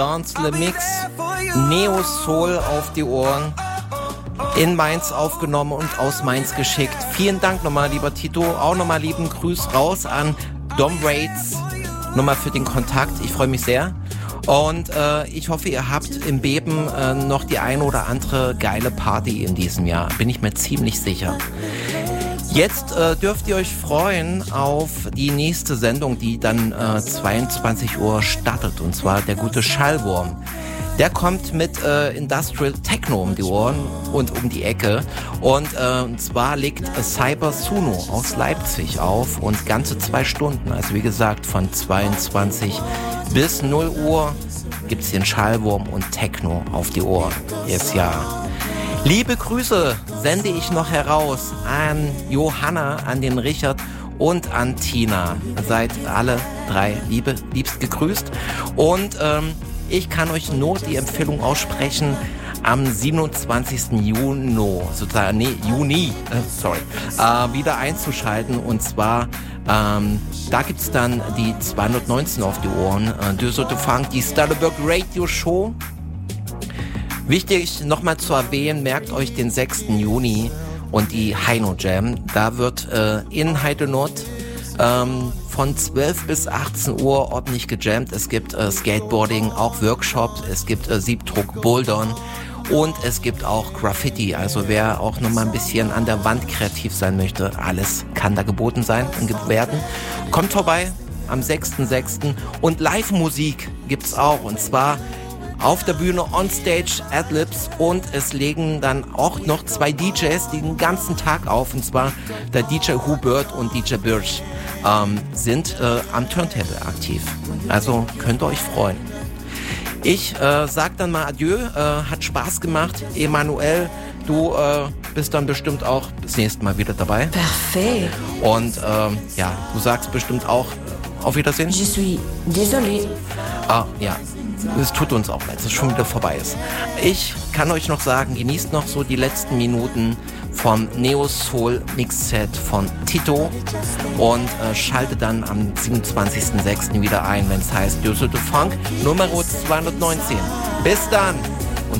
Dance Le Mix, Neo Soul auf die Ohren, in Mainz aufgenommen und aus Mainz geschickt. Vielen Dank nochmal, lieber Tito. Auch nochmal lieben Grüß raus an Dom Rates. Nochmal für den Kontakt. Ich freue mich sehr. Und ich hoffe, ihr habt im Beben noch die eine oder andere geile Party in diesem Jahr. Bin ich mir ziemlich sicher. Jetzt dürft ihr euch freuen auf die nächste Sendung, die dann 22 Uhr startet. Und zwar der gute Schallwurm. Der kommt mit Industrial Techno um die Ohren und um die Ecke. Und zwar legt Cyber Suno aus Leipzig auf und ganze 2 Stunden. Also wie gesagt, von 22 bis 0 Uhr gibt's den Schallwurm und Techno auf die Ohren. Yes, ja. Liebe Grüße sende ich noch heraus an Johanna, an den Richard und an Tina. Seid alle 3 liebst gegrüßt. Und ich kann euch nur die Empfehlung aussprechen, am 27. Juni wieder einzuschalten. Und zwar, da gibt's dann die 219 auf die Ohren. Deux de Funk, die Stadelberg Radio Show. Wichtig nochmal zu erwähnen, merkt euch den 6. Juni und die Heino Jam. Da wird in Heidenot von 12 bis 18 Uhr ordentlich gejammt. Es gibt Skateboarding, auch Workshops, es gibt Siebdruck, Bouldern und es gibt auch Graffiti. Also wer auch nochmal ein bisschen an der Wand kreativ sein möchte, alles kann da geboten sein und werden. Kommt vorbei am 6.6. Und Live-Musik gibt's auch, und zwar auf der Bühne, on stage, Adlibs, und es legen dann auch noch 2 DJs den ganzen Tag auf, und zwar der DJ Hubert und DJ Birch sind am Turntable aktiv. Also könnt ihr euch freuen. Ich sag dann mal Adieu, hat Spaß gemacht. Emanuel, du bist dann bestimmt auch das nächste Mal wieder dabei. Perfekt. Und ja, du sagst bestimmt auch auf Wiedersehen. Je suis désolé. Ah, ja. Es tut uns auch leid, dass es schon wieder vorbei ist. Ich kann euch noch sagen, genießt noch so die letzten Minuten vom Neo Soul Mixset von Tito und schaltet dann am 27.06. wieder ein, wenn es heißt Deux de Funk Nummer 219. Bis dann!